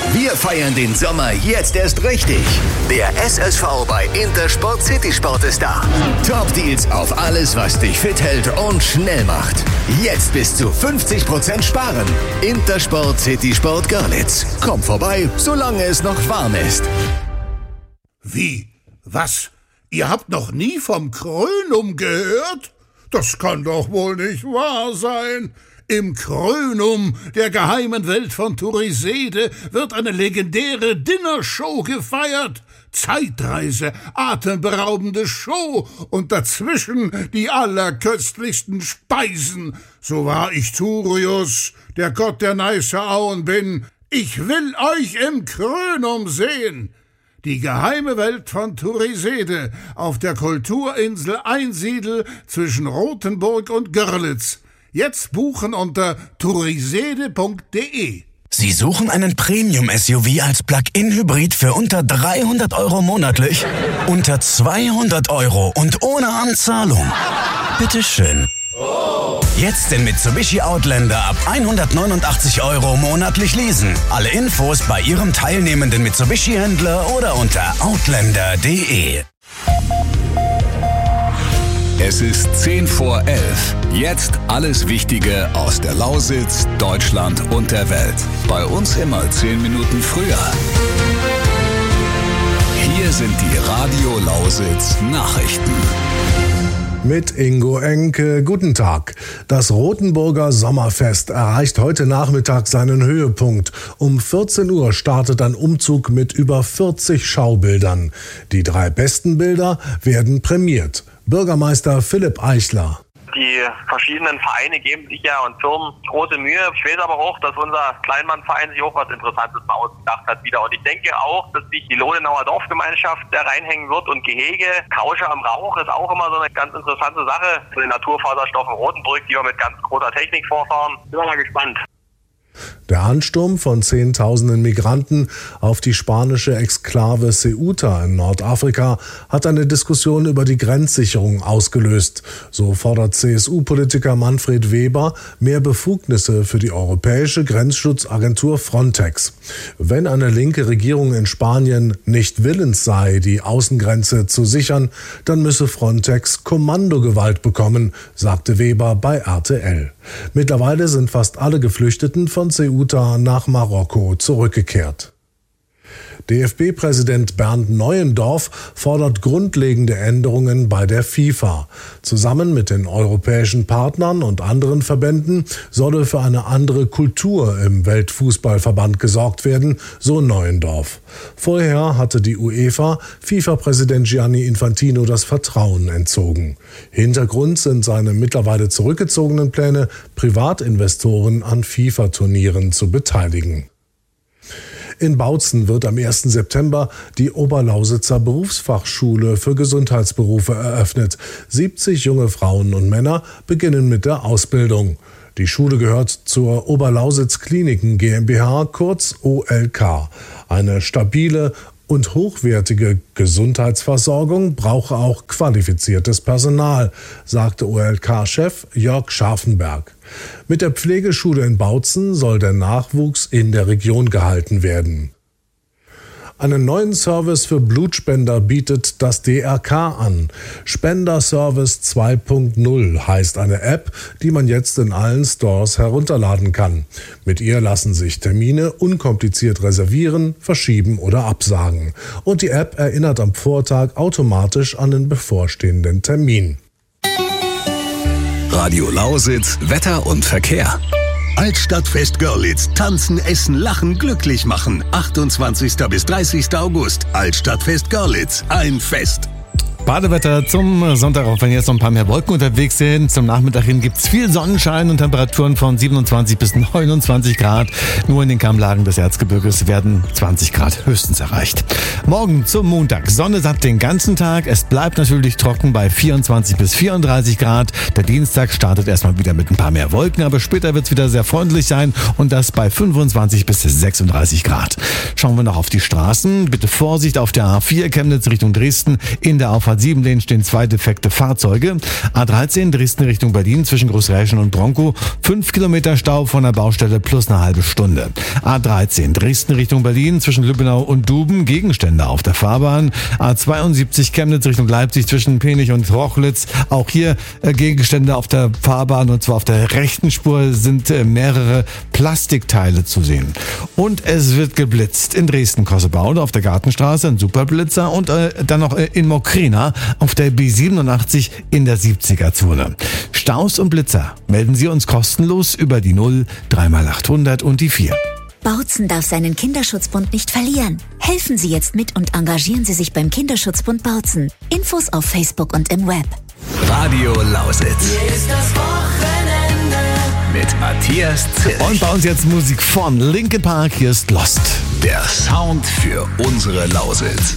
Wir feiern den Sommer jetzt erst richtig. Der SSV bei Intersport City Sport ist da. Top-Deals auf alles, was dich fit hält und schnell macht. Jetzt bis zu 50% sparen. Intersport City Sport Görlitz. Komm vorbei, solange es noch warm ist. Wie? Was? Ihr habt noch nie vom Krönum gehört? Das kann doch wohl nicht wahr sein. Im Krönum, der geheimen Welt von Turisede, wird eine legendäre Dinnershow gefeiert. Zeitreise, atemberaubende Show und dazwischen die allerköstlichsten Speisen. So wahr ich Turius, der Gott der Neißer Auen bin, ich will euch im Krönum sehen. Die geheime Welt von Turisede auf der Kulturinsel Einsiedel zwischen Rothenburg und Görlitz. Jetzt buchen unter turisede.de. Sie suchen einen Premium-SUV als Plug-in-Hybrid für unter 300 € monatlich? Unter 200 € und ohne Anzahlung? Bitteschön. Jetzt den Mitsubishi Outlander ab 189 € monatlich leasen. Alle Infos bei Ihrem teilnehmenden Mitsubishi-Händler oder unter outlander.de. Es ist 10 vor 11. Jetzt alles Wichtige aus der Lausitz, Deutschland und der Welt. Bei uns immer 10 Minuten früher. Hier sind die Radio Lausitz Nachrichten. Mit Ingo Enke, guten Tag. Das Rothenburger Sommerfest erreicht heute Nachmittag seinen Höhepunkt. Um 14 Uhr startet ein Umzug mit über 40 Schaubildern. Die 3 besten Bilder werden prämiert. Bürgermeister Philipp Eichler. Die verschiedenen Vereine geben sich ja und Firmen große Mühe. Ich weiß aber auch, dass unser Kleinmannverein sich auch was Interessantes mal ausgedacht hat wieder. Und ich denke auch, dass sich die Lodenauer Dorfgemeinschaft da reinhängen wird und Gehege. Kausche am Rauch ist auch immer so eine ganz interessante Sache. Zu den Naturfaserstoffen Rotenburg, die wir mit ganz großer Technik vorfahren. Sind wir mal gespannt. Der Ansturm von Zehntausenden Migranten auf die spanische Exklave Ceuta in Nordafrika hat eine Diskussion über die Grenzsicherung ausgelöst. So fordert CSU-Politiker Manfred Weber mehr Befugnisse für die europäische Grenzschutzagentur Frontex. Wenn eine linke Regierung in Spanien nicht willens sei, die Außengrenze zu sichern, dann müsse Frontex Kommandogewalt bekommen, sagte Weber bei RTL. Mittlerweile sind fast alle Geflüchteten von Ceuta nach Marokko zurückgekehrt. DFB-Präsident Bernd Neuendorf fordert grundlegende Änderungen bei der FIFA. Zusammen mit den europäischen Partnern und anderen Verbänden solle für eine andere Kultur im Weltfußballverband gesorgt werden, so Neuendorf. Vorher hatte die UEFA FIFA-Präsident Gianni Infantino das Vertrauen entzogen. Hintergrund sind seine mittlerweile zurückgezogenen Pläne, Privatinvestoren an FIFA-Turnieren zu beteiligen. In Bautzen wird am 1. September die Oberlausitzer Berufsfachschule für Gesundheitsberufe eröffnet. 70 junge Frauen und Männer beginnen mit der Ausbildung. Die Schule gehört zur Oberlausitz Kliniken GmbH, kurz OLK. Eine stabile und hochwertige Gesundheitsversorgung brauche auch qualifiziertes Personal, sagte OLK-Chef Jörg Scharfenberg. Mit der Pflegeschule in Bautzen soll der Nachwuchs in der Region gehalten werden. Einen neuen Service für Blutspender bietet das DRK an. Spenderservice 2.0 heißt eine App, die man jetzt in allen Stores herunterladen kann. Mit ihr lassen sich Termine unkompliziert reservieren, verschieben oder absagen. Und die App erinnert am Vortag automatisch an den bevorstehenden Termin. Radio Lausitz, Wetter und Verkehr. Altstadtfest Görlitz. Tanzen, essen, lachen, glücklich machen. 28. bis 30. August. Altstadtfest Görlitz. Ein Fest. Badewetter zum Sonntag, auch wenn jetzt noch ein paar mehr Wolken unterwegs sind. Zum Nachmittag hin gibt es viel Sonnenschein und Temperaturen von 27 bis 29 Grad. Nur in den Kammlagen des Erzgebirges werden 20 Grad höchstens erreicht. Morgen zum Montag. Sonne satt den ganzen Tag. Es bleibt natürlich trocken bei 24 bis 34 Grad. Der Dienstag startet erstmal wieder mit ein paar mehr Wolken, aber später wird es wieder sehr freundlich sein und das bei 25 bis 36 Grad. Schauen wir noch auf die Straßen. Bitte Vorsicht auf der A4 Chemnitz Richtung Dresden in der Auffahrt A7 Lehn stehen 2 defekte Fahrzeuge. A13 Dresden Richtung Berlin zwischen Großräschen und Bronkow. 5 Kilometer Stau von der Baustelle plus eine halbe Stunde. A13 Dresden Richtung Berlin zwischen Lübbenau und Duben. Gegenstände auf der Fahrbahn. A72 Chemnitz Richtung Leipzig zwischen Penich und Rochlitz. Auch hier Gegenstände auf der Fahrbahn, und zwar auf der rechten Spur sind mehrere Plastikteile zu sehen. Und es wird geblitzt in Dresden-Kossebaude auf der Gartenstraße, ein Superblitzer, und dann noch in Mokrina auf der B87 in der 70er-Zone. Staus und Blitzer melden Sie uns kostenlos über die 0 3x800 und die 4. Bautzen darf seinen Kinderschutzbund nicht verlieren. Helfen Sie jetzt mit und engagieren Sie sich beim Kinderschutzbund Bautzen. Infos auf Facebook und im Web. Radio Lausitz. Hier ist das Wochenende Mit Matthias Zilch. Und bei uns jetzt Musik von Linkin Park. Hier ist Lost. Der Sound für unsere Lausitz.